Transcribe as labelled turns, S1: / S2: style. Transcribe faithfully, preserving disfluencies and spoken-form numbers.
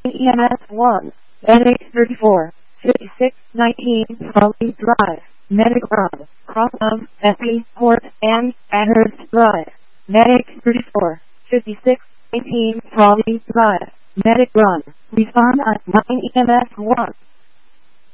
S1: E M S one, Medic thirty-four, fifty-six nineteen Foley Drive, Medic Run, Crossham, Effie, Port, and Amherst Drive, Medic thirty-four, fifty-six nineteen Foley Drive, Medic Run, respond at nine E M S one.